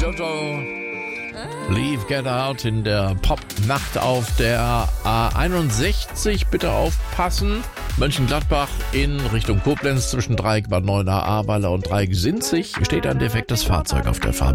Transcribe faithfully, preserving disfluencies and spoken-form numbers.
Jojo, Leave, Get Out in der Pop-Nacht auf der A einundsechzig. Bitte aufpassen. Mönchengladbach in Richtung Koblenz zwischen Dreieck Bad Neuenahr, Ahrweiler und Dreieck Sinzig steht ein defektes Fahrzeug auf der Fahrbahn.